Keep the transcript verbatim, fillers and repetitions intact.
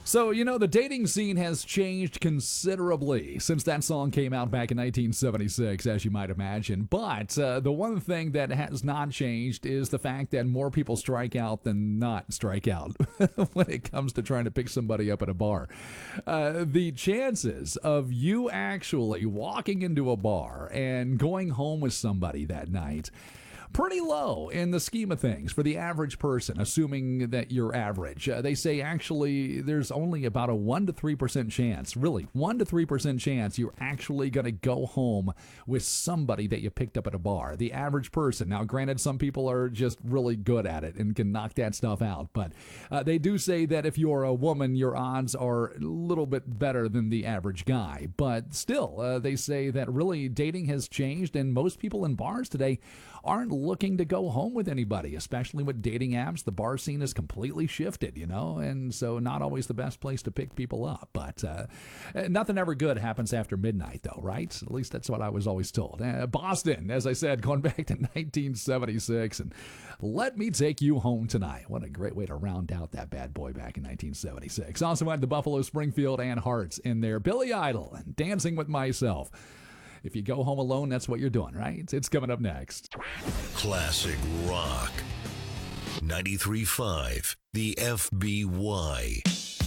So, you know, the dating scene has changed considerably since that song came out back in nineteen seventy-six, as you might imagine. But uh, the one thing that has not changed is the fact that more people strike out than not strike out when it comes to trying to pick somebody up at a bar. Uh, the chances of you actually walking into a bar and going home with somebody that night, pretty low in the scheme of things for the average person, assuming that you're average. Uh, they say actually there's only about a one to three percent chance, really, one to three percent chance you're actually going to go home with somebody that you picked up at a bar. The average person. Now, granted, some people are just really good at it and can knock that stuff out, but uh, they do say that if you're a woman, your odds are a little bit better than the average guy. But still, uh, they say that really dating has changed, and most people in bars today aren't looking to go home with anybody, especially with dating apps. The bar scene has completely shifted, you know, and so not always the best place to pick people up. But uh, nothing ever good happens after midnight, though, right? At least that's what I was always told. Uh, Boston, as I said, going back to nineteen seventy-six, and Let Me Take You Home Tonight. What a great way to round out that bad boy back in nineteen seventy-six. Also had the Buffalo, Springfield, and Hearts in there. Billy Idol and Dancing with Myself. If you go home alone, that's what you're doing, right? It's coming up next. Classic Rock. ninety-three point five, the F B Y.